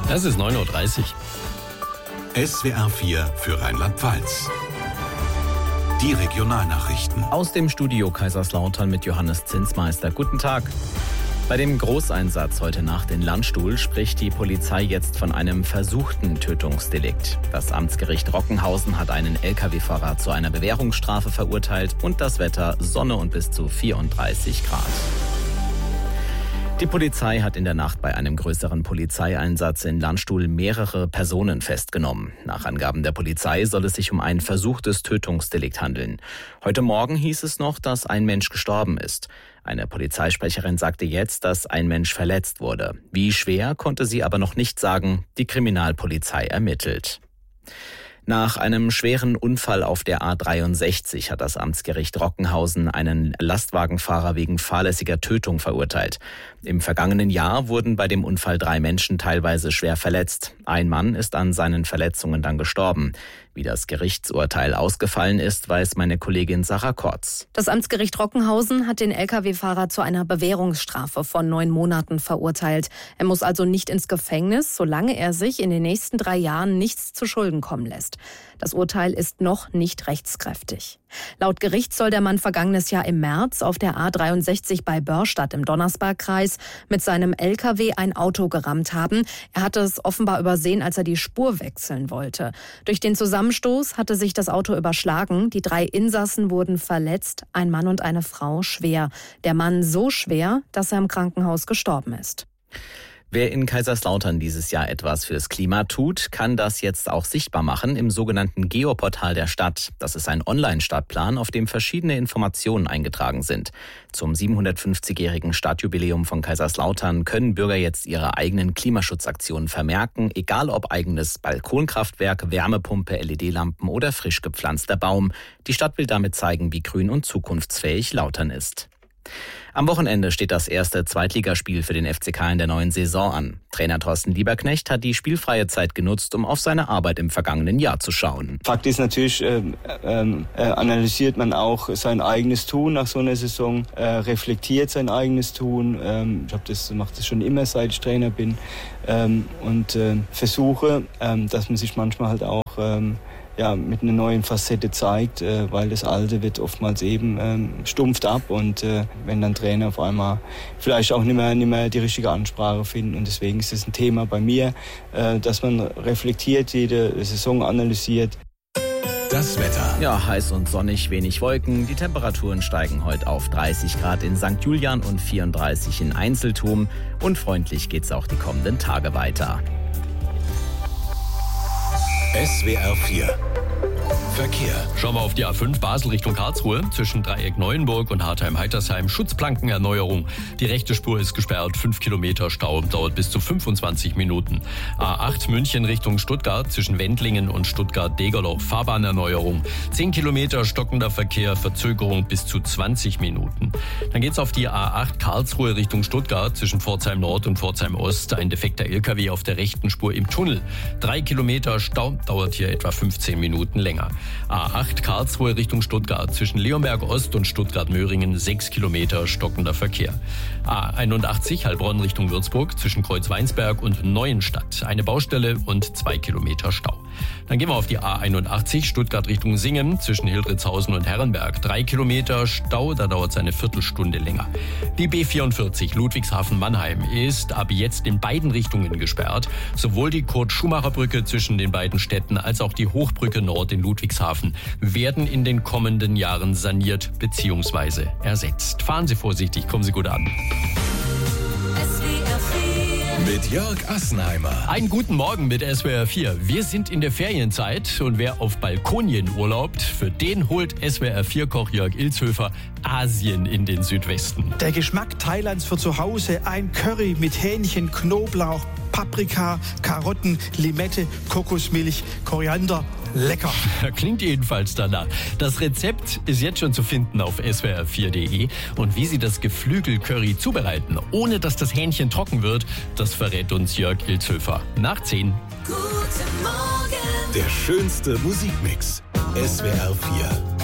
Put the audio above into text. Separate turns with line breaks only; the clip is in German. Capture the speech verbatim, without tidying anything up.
Es ist neun Uhr dreißig.
S W R vier für Rheinland-Pfalz. Die Regionalnachrichten.
Aus dem Studio Kaiserslautern mit Johannes Zinsmeister. Guten Tag. Bei dem Großeinsatz heute Nacht in Landstuhl spricht die Polizei jetzt von einem versuchten Tötungsdelikt. Das Amtsgericht Rockenhausen hat einen L K W-Fahrer zu einer Bewährungsstrafe verurteilt und das Wetter Sonne und bis zu vierunddreißig Grad. Die Polizei hat in der Nacht bei einem größeren Polizeieinsatz in Landstuhl mehrere Personen festgenommen. Nach Angaben der Polizei soll es sich um ein versuchtes Tötungsdelikt handeln. Heute Morgen hieß es noch, dass ein Mensch gestorben ist. Eine Polizeisprecherin sagte jetzt, dass ein Mensch verletzt wurde. Wie schwer, konnte sie aber noch nicht sagen. Die Kriminalpolizei ermittelt. Nach einem schweren Unfall auf der A dreiundsechzig hat das Amtsgericht Rockenhausen einen Lastwagenfahrer wegen fahrlässiger Tötung verurteilt. Im vergangenen Jahr wurden bei dem Unfall drei Menschen teilweise schwer verletzt. Ein Mann ist an seinen Verletzungen dann gestorben. Wie das Gerichtsurteil ausgefallen ist, weiß meine Kollegin Sarah Kortz.
Das Amtsgericht Rockenhausen hat den L K W-Fahrer zu einer Bewährungsstrafe von neun Monaten verurteilt. Er muss also nicht ins Gefängnis, solange er sich in den nächsten drei Jahren nichts zu Schulden kommen lässt. Das Urteil ist noch nicht rechtskräftig. Laut Gericht soll der Mann vergangenes Jahr im März auf der A dreiundsechzig bei Börstadt im Donnersbergkreis mit seinem L K W ein Auto gerammt haben. Er hatte es offenbar übersehen, als er die Spur wechseln wollte. Durch den Zusammenstoß hatte sich das Auto überschlagen. Die drei Insassen wurden verletzt, ein Mann und eine Frau schwer. Der Mann so schwer, dass er im Krankenhaus gestorben ist.
Wer in Kaiserslautern dieses Jahr etwas fürs Klima tut, kann das jetzt auch sichtbar machen im sogenannten Geoportal der Stadt. Das ist ein Online-Stadtplan, auf dem verschiedene Informationen eingetragen sind. Zum siebenhundertfünfzigjährigen Stadtjubiläum von Kaiserslautern können Bürger jetzt ihre eigenen Klimaschutzaktionen vermerken, egal ob eigenes Balkonkraftwerk, Wärmepumpe, L E D-Lampen oder frisch gepflanzter Baum. Die Stadt will damit zeigen, wie grün und zukunftsfähig Lautern ist. Am Wochenende steht das erste Zweitligaspiel für den F C K in der neuen Saison an. Trainer Thorsten Lieberknecht hat die spielfreie Zeit genutzt, um auf seine Arbeit im vergangenen Jahr zu schauen.
Fakt ist natürlich, äh, äh, analysiert man auch sein eigenes Tun nach so einer Saison, äh, reflektiert sein eigenes Tun. Ähm, ich glaube, das macht es schon immer, seit ich Trainer bin. Ähm, und äh, versuche, äh, dass man sich manchmal halt auch ähm, ja, mit einer neuen Facette zeigt, äh, weil das Alte wird oftmals eben ähm, stumpft ab und äh, wenn dann Trainer auf einmal vielleicht auch nicht mehr, nicht mehr die richtige Ansprache finden und deswegen ist es ein Thema bei mir, äh, dass man reflektiert, jede Saison analysiert.
Das Wetter.
Ja, heiß und sonnig, wenig Wolken. Die Temperaturen steigen heute auf dreißig Grad in Sankt Julian und vierunddreißig in Einzeltum und freundlich geht's auch die kommenden Tage weiter.
S W R vier Verkehr.
Schauen wir auf die A fünf Basel Richtung Karlsruhe. Zwischen Dreieck Neuenburg und Hartheim-Heitersheim Schutzplankenerneuerung. Die rechte Spur ist gesperrt. fünf Kilometer Stau, dauert bis zu fünfundzwanzig Minuten. A acht München Richtung Stuttgart zwischen Wendlingen und Stuttgart-Degerloch. Fahrbahnerneuerung. zehn Kilometer stockender Verkehr, Verzögerung bis zu zwanzig Minuten. Dann geht's auf die A acht Karlsruhe Richtung Stuttgart zwischen Pforzheim Nord und Pforzheim Ost. Ein defekter L K W auf der rechten Spur im Tunnel. drei Kilometer Stau, dauert hier etwa fünfzehn Minuten länger. A acht Karlsruhe Richtung Stuttgart zwischen Leonberg Ost und Stuttgart-Möhringen sechs Kilometer stockender Verkehr. A einundachtzig Heilbronn Richtung Würzburg zwischen Kreuzweinsberg und Neuenstadt. Eine Baustelle und zwei Kilometer Stau. Dann gehen wir auf die A einundachtzig Stuttgart Richtung Singen zwischen Hildritzhausen und Herrenberg. Drei Kilometer Stau, da dauert es eine Viertelstunde länger. Die B vierundvierzig Ludwigshafen-Mannheim ist ab jetzt in beiden Richtungen gesperrt. Sowohl die Kurt-Schumacher-Brücke zwischen den beiden Städten als auch die Hochbrücke Nord in Ludwigshafen werden in den kommenden Jahren saniert bzw. ersetzt. Fahren Sie vorsichtig, kommen Sie gut an.
Mit Jörg Assenheimer.
Einen guten Morgen mit S W R vier. Wir sind in der Ferienzeit und wer auf Balkonien urlaubt, für den holt S W R vier Koch Jörg Ilzhöfer Asien in den Südwesten.
Der Geschmack Thailands für zu Hause, ein Curry mit Hähnchen, Knoblauch, Paprika, Karotten, Limette, Kokosmilch, Koriander. Lecker.
Klingt jedenfalls danach. Das Rezept ist jetzt schon zu finden auf S W R vier punkt de und wie Sie das Geflügel-Curry zubereiten, ohne dass das Hähnchen trocken wird, das verrät uns Jörg Ilzhöfer. Nach zehn.
Guten Morgen. Der schönste Musikmix. S W R vier.